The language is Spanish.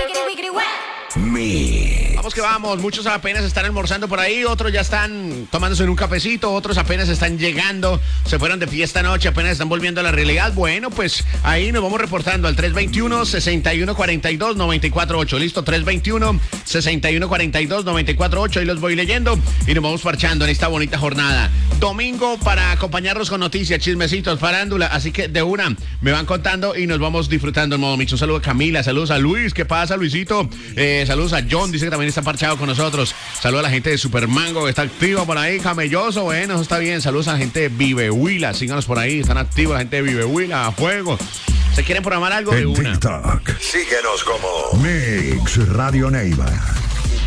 Vamos que vamos, muchos apenas están almorzando por ahí, otros ya están tomándose en un cafecito, otros apenas están llegando, se fueron de fiesta anoche, apenas están volviendo a la realidad. Bueno, pues ahí nos vamos reportando al 321-6142-948, listo, 321-6142-948, ahí los voy leyendo y nos vamos parchando en esta bonita jornada. Domingo para acompañarnos con noticias, chismecitos, farándula, así que de una me van contando y nos vamos disfrutando en modo mix. Un saludo a Camila, saludos a Luis, ¿qué pasa, Luisito? Saludos a John, dice que también está parchado con nosotros. Saludos a la gente de Supermango que está activa por ahí, Camelloso, bueno, eso está bien. Saludos a la gente de Vive Huila, síganos por ahí, están activos la gente de Vive Huila, a fuego. ¿Se quieren programar algo? De En una. TikTok, Síguenos como Mix Radio Neiva.